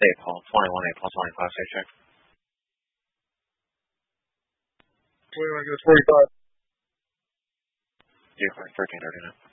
Paul. 21 Paul 25, safe check. 21 goes 45. Yeah, 1330 now.